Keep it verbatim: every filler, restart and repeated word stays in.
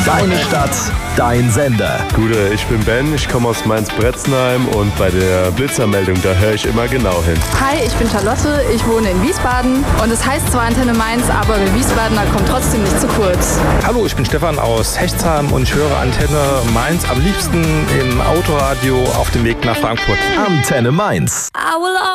Deine Stadt, dein Sender. Gute, ich bin Ben, ich komme aus Mainz-Bretzenheim und bei der Blitzermeldung, da höre ich immer genau hin. Hi, ich bin Charlotte, ich wohne in Wiesbaden und es heißt zwar Antenne Mainz, aber wir Wiesbadener kommen trotzdem nicht zu kurz. Hallo, ich bin Stefan aus Hechtsheim und ich höre Antenne Mainz am liebsten im Autoradio auf dem Weg nach Frankfurt. Antenne Mainz. I will